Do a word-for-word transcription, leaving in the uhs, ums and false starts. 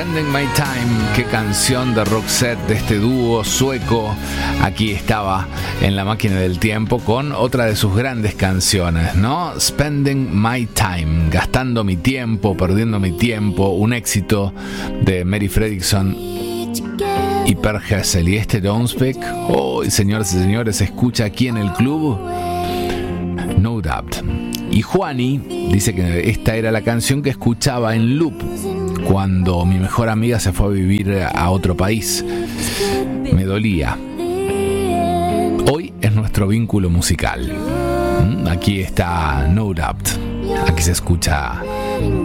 Spending My Time, qué canción de Roxette, de este dúo sueco. Aquí estaba en la máquina del tiempo con otra de sus grandes canciones, ¿no? Spending My Time, gastando mi tiempo, perdiendo mi tiempo, un éxito de Mary Fredriksson y Per Gessle. Y este Don't Speak, oh, señores y señores, se escucha aquí en el club, No Doubt. Y Juani dice que esta era la canción que escuchaba en loop cuando mi mejor amiga se fue a vivir a otro país. Me dolía. Hoy es nuestro vínculo musical. Aquí está No Doubt. Aquí se escucha